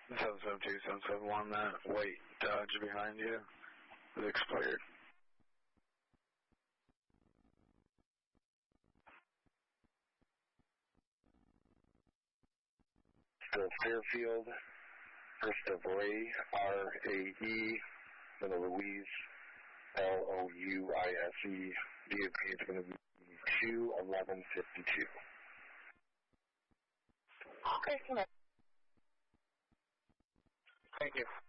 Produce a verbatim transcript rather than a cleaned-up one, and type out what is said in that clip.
seven seven two, seven seven one, that white Dodge behind you is expired. So Fairfield, first of Ray, R A E, then Louise, L O U I S E. D O P is going to be two eleven fifty-two. Okay, thank you.